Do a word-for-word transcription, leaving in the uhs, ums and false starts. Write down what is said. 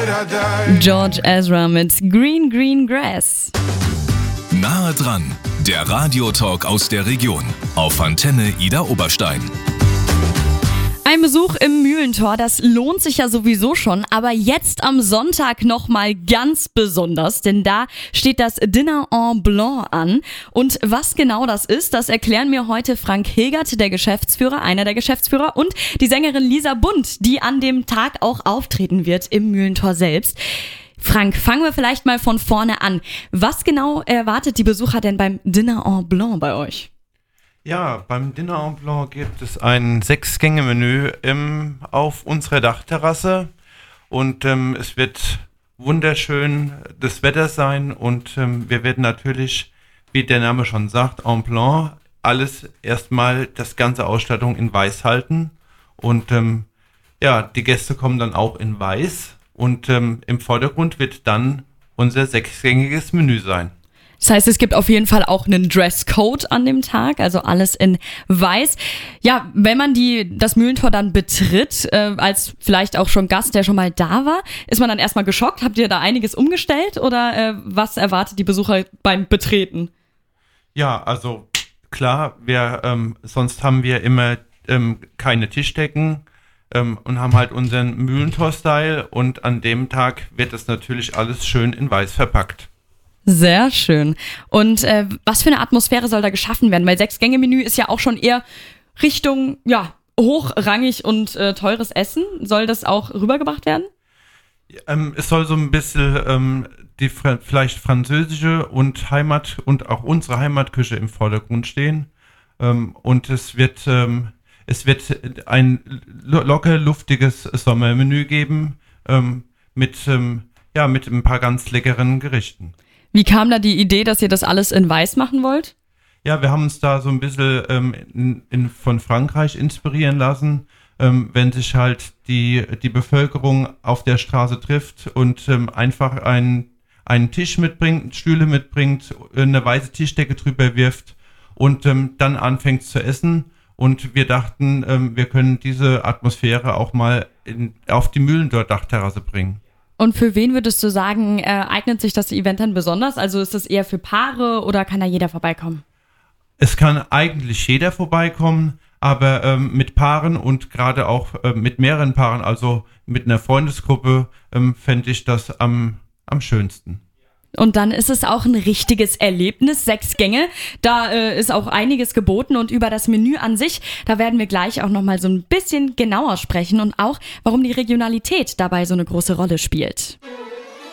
George Ezra mit Green Green Grass. Nahe dran, der Radiotalk aus der Region auf Antenne Ida Oberstein. Ein Besuch im Mühlentor, das lohnt sich ja sowieso schon, aber jetzt am Sonntag nochmal ganz besonders, denn da steht das Dinner en Blanc an. Und was genau das ist, das erklären mir heute Frank Hilgert, der Geschäftsführer, einer der Geschäftsführer, und die Sängerin Lisa Bund, die an dem Tag auch auftreten wird im Mühlentor selbst. Frank, fangen wir vielleicht mal von vorne an. Was genau erwartet die Besucher denn beim Dinner en Blanc bei euch? Ja, beim Dinner en Blanc gibt es ein Sechs-Gänge-Menü im, auf unserer Dachterrasse und ähm, es wird wunderschön das Wetter sein und ähm, wir werden natürlich, wie der Name schon sagt, en Blanc, alles erstmal, das ganze Ausstattung in Weiß halten und ähm, ja, die Gäste kommen dann auch in Weiß und ähm, im Vordergrund wird dann unser sechsgängiges Menü sein. Das heißt, es gibt auf jeden Fall auch einen Dresscode an dem Tag, also alles in Weiß. Ja, wenn man die, das Mühlentor dann betritt, äh, als vielleicht auch schon Gast, der schon mal da war, ist man dann erstmal geschockt? Habt ihr da einiges umgestellt oder äh, was erwartet die Besucher beim Betreten? Ja, also klar, wir, ähm, sonst haben wir immer ähm, keine Tischdecken ähm, und haben halt unseren Mühlentor-Style und an dem Tag wird das natürlich alles schön in Weiß verpackt. Sehr schön. Und äh, was für eine Atmosphäre soll da geschaffen werden? Weil Sechs-Gänge-Menü ist ja auch schon eher Richtung, ja, hochrangig und äh, teures Essen. Soll das auch rübergebracht werden? Ähm, es soll so ein bisschen ähm, die fra- vielleicht französische und Heimat und auch unsere Heimatküche im Vordergrund stehen. Ähm, und es wird, ähm, es wird ein lo- locker luftiges Sommermenü geben ähm, mit, ähm, ja, mit ein paar ganz leckeren Gerichten. Wie kam da die Idee, dass ihr das alles in Weiß machen wollt? Ja, wir haben uns da so ein bisschen ähm, in, in, von Frankreich inspirieren lassen, ähm, wenn sich halt die, die Bevölkerung auf der Straße trifft und ähm, einfach einen, einen Tisch mitbringt, Stühle mitbringt, eine weiße Tischdecke drüber wirft und ähm, dann anfängt zu essen. Und wir dachten, ähm, wir können diese Atmosphäre auch mal in, auf die Mühlentor-Dachterrasse bringen. Und für wen würdest du sagen, äh, eignet sich das Event dann besonders? Also ist das eher für Paare oder kann da jeder vorbeikommen? Es kann eigentlich jeder vorbeikommen, aber ähm, mit Paaren und gerade auch äh, mit mehreren Paaren, also mit einer Freundesgruppe, ähm, fände ich das am, am schönsten. Und dann ist es auch ein richtiges Erlebnis, sechs Gänge. Da äh, ist auch einiges geboten und über das Menü an sich, da werden wir gleich auch nochmal so ein bisschen genauer sprechen und auch, warum die Regionalität dabei so eine große Rolle spielt.